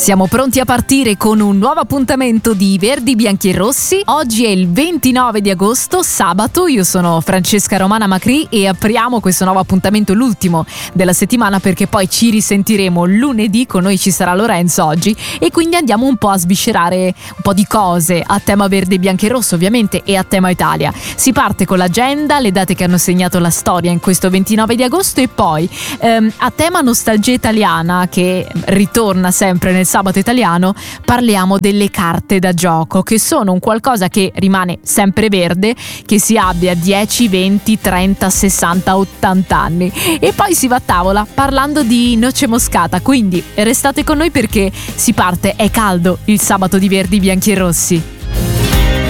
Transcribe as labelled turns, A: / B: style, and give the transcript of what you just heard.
A: Siamo pronti a partire con un nuovo appuntamento di Verdi, Bianchi e Rossi. Oggi è il 29 di agosto, sabato. Io sono Francesca Romana Macri e apriamo questo nuovo appuntamento, l'ultimo della settimana, perché poi ci risentiremo lunedì. Con noi ci sarà Lorenzo oggi e quindi andiamo un po' a sviscerare un po' di cose a tema Verde, Bianchi e Rosso, ovviamente, e a tema Italia. Si parte con l'agenda, le date che hanno segnato la storia in questo 29 di agosto e poi a tema nostalgia italiana, che ritorna sempre nel sabato italiano, parliamo delle carte da gioco, che sono un qualcosa che rimane sempre verde, che si abbia 10, 20, 30, 60, 80 anni. E poi si va a tavola parlando di noce moscata, quindi restate con noi perché si parte, è caldo il sabato di Verdi, Bianchi e Rossi.